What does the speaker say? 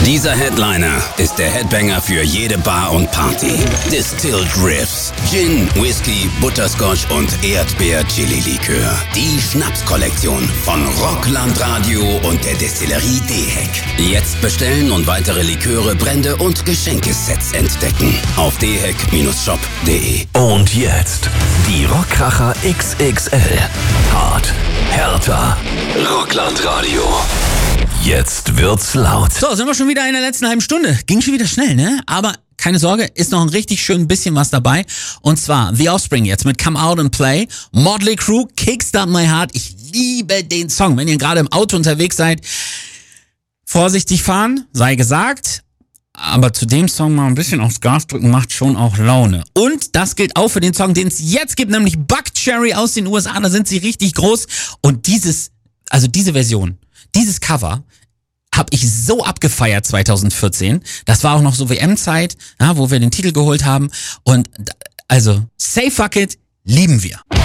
Dieser Headliner ist der Headbanger für jede Bar und Party. Distilled Riffs, Gin, Whisky, Butterscotch und Erdbeer-Chili-Likör. Die Schnapskollektion von Rockland Radio und der Destillerie Dehek. Jetzt bestellen und weitere Liköre, Brände und Geschenkesets entdecken. Auf dehek-shop.de. Und jetzt die Rockkracher XXL. Hart, härter, Rockland Radio. Jetzt wird's laut. So, sind wir schon wieder in der letzten halben Stunde. Ging schon wieder schnell, ne? Aber keine Sorge, ist noch ein richtig schön bisschen was dabei. Und zwar The Offspring jetzt mit Come Out and Play. Motley Crue, Kickstart My Heart. Ich liebe den Song. Wenn ihr gerade im Auto unterwegs seid, vorsichtig fahren, sei gesagt. Aber zu dem Song mal ein bisschen aufs Gas drücken macht schon auch Laune. Und das gilt auch für den Song, den es jetzt gibt, nämlich Buckcherry aus den USA. Da sind sie richtig groß. Und diese Version, dieses Cover habe ich so abgefeiert 2014. Das war auch noch so WM-Zeit, ja, wo wir den Titel geholt haben. Und also, Say Fuck It lieben wir.